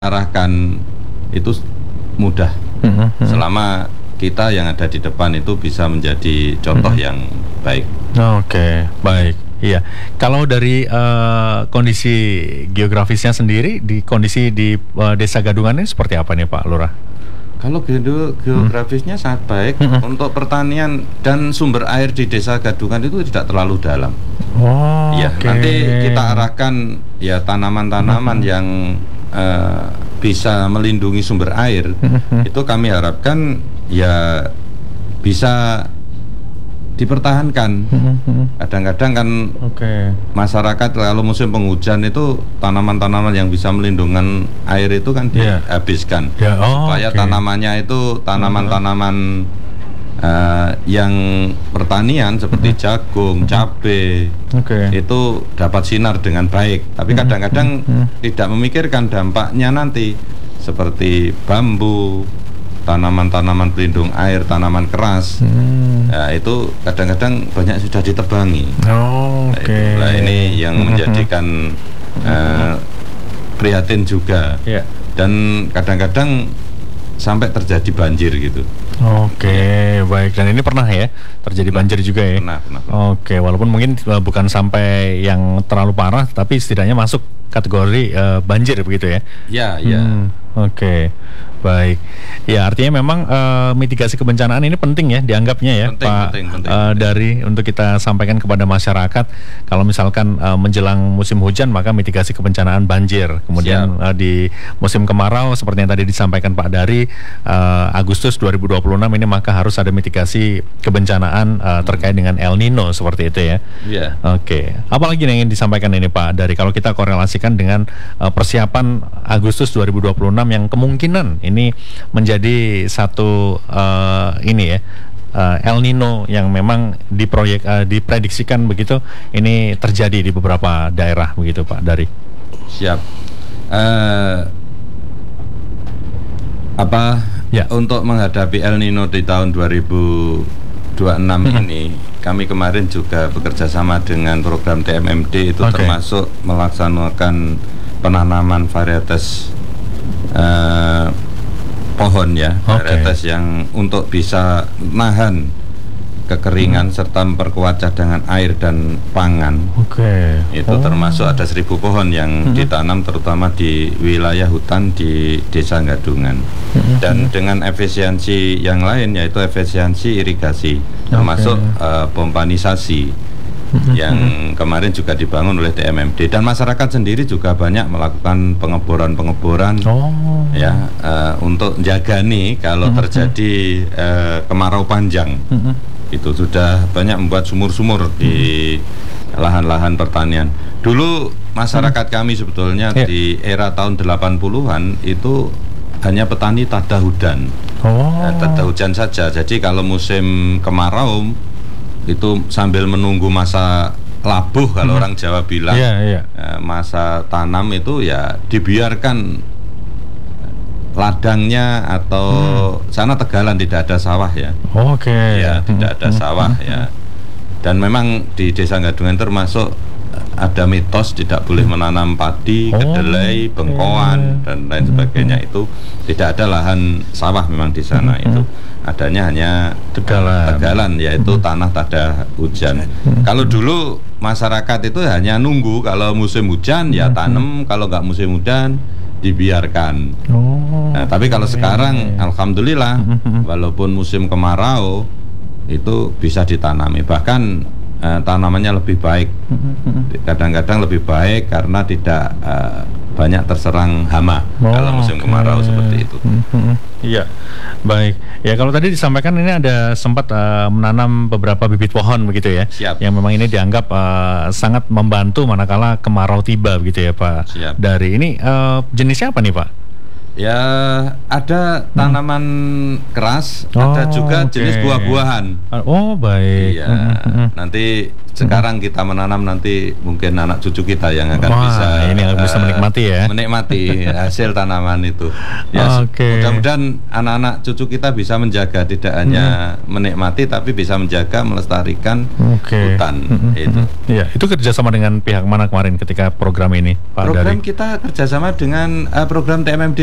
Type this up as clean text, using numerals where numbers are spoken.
arahkan itu mudah selama kita yang ada di depan itu bisa menjadi contoh yang baik. Oke, baik. Iya, kalau dari kondisi geografisnya sendiri, di kondisi di Desa Gadungan ini seperti apa nih Pak Lurah? Kalau geografisnya sangat baik untuk pertanian dan sumber air di Desa Gadungan itu tidak terlalu dalam. Oh, ya, nanti kita arahkan ya tanaman-tanaman yang bisa melindungi sumber air. Itu kami harapkan ya bisa dipertahankan. Kadang-kadang kan masyarakat kalau musim penghujan itu tanaman-tanaman yang bisa melindungi air itu kan dihabiskan supaya tanamannya itu tanaman-tanaman yang pertanian seperti jagung, cabai itu dapat sinar dengan baik. Tapi kadang-kadang tidak memikirkan dampaknya nanti seperti bambu, tanaman-tanaman pelindung air, tanaman keras. Nah, itu kadang-kadang banyak sudah ditebangi. Nah, ini yang menjadikan prihatin juga. Dan kadang-kadang sampai terjadi banjir gitu. Baik. Dan ini pernah ya terjadi banjir juga ya? Pernah. Walaupun mungkin bukan sampai yang terlalu parah, tapi setidaknya masuk kategori banjir begitu ya? Iya. Baik. Ya, artinya memang mitigasi kebencanaan ini penting ya dianggapnya ya, penting. Dari untuk kita sampaikan kepada masyarakat kalau misalkan menjelang musim hujan maka mitigasi kebencanaan banjir. Kemudian di musim kemarau seperti yang tadi disampaikan Pak Dari, Agustus 2026 ini maka harus ada mitigasi kebencanaan terkait dengan El Nino seperti itu ya. Apalagi yang ingin disampaikan ini Pak Dari kalau kita korelasikan dengan persiapan Agustus 2026 yang kemungkinan ini menjadi satu El Nino yang memang diprediksikan begitu ini terjadi di beberapa daerah begitu Pak Dari. Siap. Untuk menghadapi El Nino di tahun 2026 ini kami kemarin juga bekerja sama dengan program TMMD itu termasuk melaksanakan penanaman varietas pohon ya, varietas yang untuk bisa nahan kekeringan serta memperkuat cadangan air dan pangan. Itu termasuk ada 1.000 pohon yang ditanam terutama di wilayah hutan di Desa Gadungan. Dan dengan efisiensi yang lain yaitu efisiensi irigasi termasuk pompanisasi yang kemarin juga dibangun oleh TMMD dan masyarakat sendiri juga banyak melakukan pengeboran untuk menjaga nih kalau terjadi kemarau panjang. Itu sudah banyak membuat sumur-sumur di lahan-lahan pertanian. Dulu masyarakat kami sebetulnya di era tahun 80-an itu hanya petani tada hujan. Tada hujan saja. Jadi kalau musim kemarau itu sambil menunggu masa labuh kalau orang Jawa bilang, masa tanam itu ya dibiarkan ladangnya atau sana Tegalan tidak ada sawah ya. Tidak ada sawah ya. Dan memang di Desa Gadungan termasuk ada mitos tidak boleh menanam padi, kedelai, bengkoan dan lain sebagainya. Itu tidak ada lahan sawah memang di sana. Itu adanya hanya Tegalan yaitu tanah tada hujan. Kalau dulu masyarakat itu hanya nunggu kalau musim hujan ya tanam, kalau nggak musim hujan dibiarkan. Nah, tapi kalau sekarang alhamdulillah walaupun musim kemarau itu bisa ditanami, bahkan tanamannya lebih baik. Kadang-kadang lebih baik karena tidak banyak terserang hama kalau musim kemarau seperti itu. Iya, baik. Ya kalau tadi disampaikan ini ada sempat menanam beberapa bibit pohon begitu ya. Yang memang ini dianggap sangat membantu manakala kemarau tiba begitu ya Pak. Dari ini jenisnya apa nih Pak? Ya, ada tanaman keras, ada juga jenis buah-buahan. Oh, baik. Iya. Nanti sekarang kita menanam, nanti mungkin anak cucu kita yang akan bisa menikmati ya. Menikmati hasil tanaman itu. Ya, mudah-mudahan anak-anak cucu kita bisa menjaga, tidak hanya menikmati tapi bisa menjaga, melestarikan hutan itu. Ya, itu kerjasama dengan pihak mana kemarin ketika program ini, Pak Program Dari? Kita kerjasama dengan program TMMD